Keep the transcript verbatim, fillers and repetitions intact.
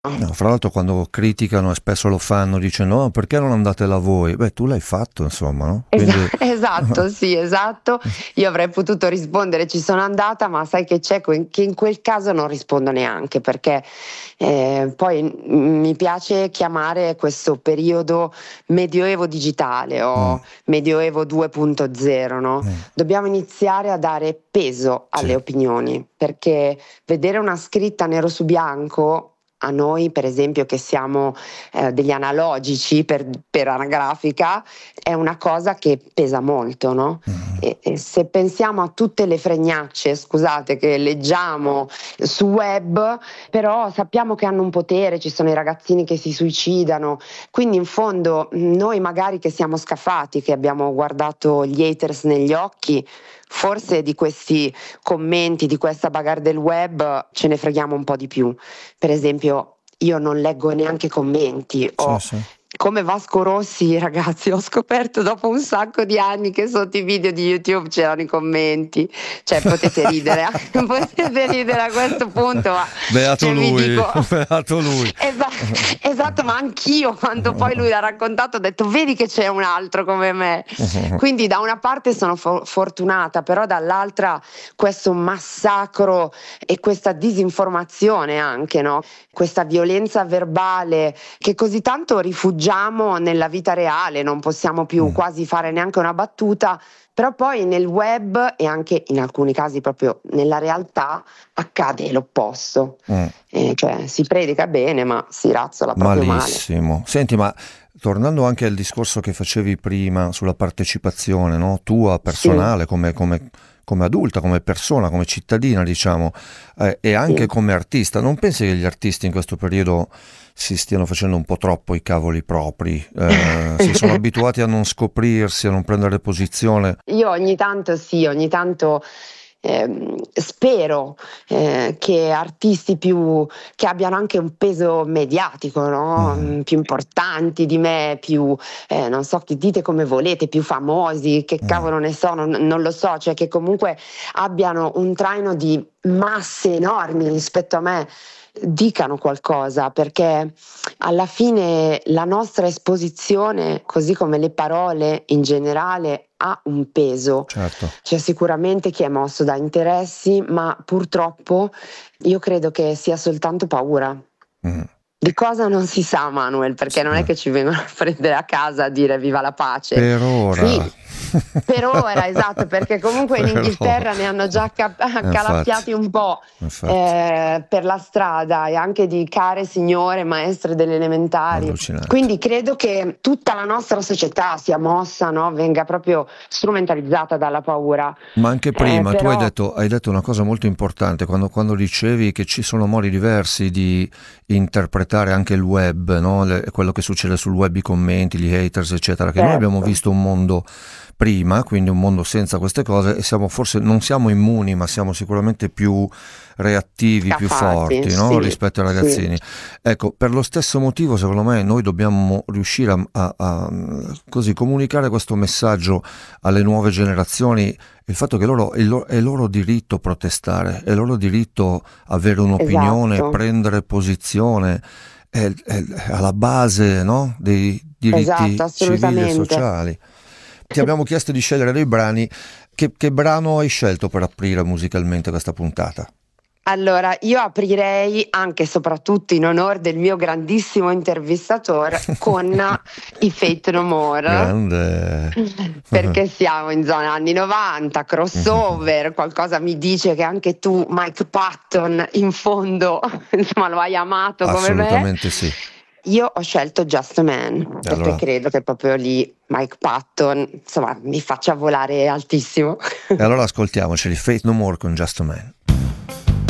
No, fra l'altro quando criticano e spesso lo fanno dicendo no, perché non andate là voi? Beh, tu l'hai fatto, insomma, no? Esa Quindi esatto, sì, esatto. Io avrei potuto rispondere: "Ci sono andata", ma sai che c'è? Que che in quel caso non rispondo neanche, perché, ehm, poi, mhmm, mi piace chiamare questo periodo medioevo digitale mm, o medioevo due punto zero, no, mm, dobbiamo iniziare a dare peso sì, alle opinioni, perché vedere una scritta nero su bianco, a noi per esempio che siamo, ehm, degli analogici per per anagrafica, è una cosa che pesa molto, no, mm, e e se pensiamo a tutte le fregnacce, scusate, che leggiamo sul web, però sappiamo che hanno un potere, ci sono i ragazzini che si suicidano, quindi in fondo, mhmm, noi magari che siamo scafati, che abbiamo guardato gli haters negli occhi, forse di questi commenti, di questa bagarre del web ce ne freghiamo un po' di più. Per esempio, io non leggo neanche commenti, sì, ho sì. come Vasco Rossi, ragazzi, ho scoperto dopo un sacco di anni che sotto i video di YouTube c'erano i commenti. Cioè potete ridere, eh, potete ridere a questo punto, ma Beato cioè vi lui, dico beato lui. esa esatto, ma anch'io quando poi lui l'ha raccontato ho detto: "Vedi che c'è un altro come me". Quindi da una parte sono fo fortunata, però dall'altra questo massacro e questa disinformazione anche, no, questa violenza verbale che così tanto rifugiamo nella vita reale, non possiamo più Mm, quasi fare neanche una battuta, però poi nel web e anche in alcuni casi proprio nella realtà accade l'opposto. mm. Ehm, cioè si predica bene, ma si razzola proprio male. Malissimo. Senti, ma tornando anche al discorso che facevi prima sulla partecipazione, no? Tua Sì, personale, come, come- come adulta, come persona, come cittadina, diciamo, eh, e anche sì. come artista, non pensi che gli artisti in questo periodo si stiano facendo un po' troppo i cavoli propri? Eh, si sono abituati a non scoprirsi, a non prendere posizione? Io ogni tanto sì, ogni tanto, ehm, spero, ehm, che artisti più che abbiano anche un peso mediatico, no, Mm, mhmm, più importanti di me, più, ehm, non so, chi dite come volete, più famosi, che mm, cavolo ne so, non non lo so, cioè che comunque abbiano un traino di masse enormi rispetto a me, dicano qualcosa, perché alla fine la nostra esposizione, così come le parole in generale, ha un peso. certo. C'è sicuramente chi è mosso da interessi, ma purtroppo io credo che sia soltanto paura. Mm, Di cosa non si sa, Manuel, perché sì. non è che ci vengono a prendere a casa a dire viva la pace. Per ora. Sì, per ora, esatto, perché comunque in Per ora. Inghilterra ne hanno già acca Eh, Infatti, accalappiati un po', infatti, ehm, per la strada e anche di care signore maestre delle elementari. allucinante. Quindi credo che tutta la nostra società sia mossa, no, venga proprio strumentalizzata dalla paura. Ma anche Eh, prima tu hai però detto, hai detto una cosa molto importante quando, quando dicevi che ci sono modi diversi di interpretare anche il web, no? Le- quello che succede sul web, i commenti, gli haters, eccetera, che noi abbiamo certo, visto un mondo prima, quindi un mondo senza queste cose e siamo forse non siamo immuni, ma siamo sicuramente più reattivi, più scafati, forti, no? sì, Rispetto ai sì, ragazzini. Ecco, per lo stesso motivo, secondo me, noi dobbiamo riuscire a, a- a, così comunicare questo messaggio alle nuove generazioni, il fatto che loro, è, loro, è loro diritto protestare, è loro diritto avere un'opinione, esatto, prendere posizione, è, è alla base, no? Dei esatto, diritti civili e assolutamente. sociali. Ti abbiamo chiesto di scegliere dei brani. Che, che brano hai scelto per aprire musicalmente questa puntata? Allora, io aprirei anche e soprattutto in onore del mio grandissimo intervistator con i Fate No More, Grande. perché siamo in zona anni novanta, crossover, qualcosa mi dice che anche tu, Mike Patton, in fondo, insomma, lo hai amato come me. Assolutamente sì. Io ho scelto Just a Man, E perché allora, credo che proprio lì Mike Patton, insomma, mi faccia volare altissimo. e allora ascoltiamoceli. Faith No More con Just a Man.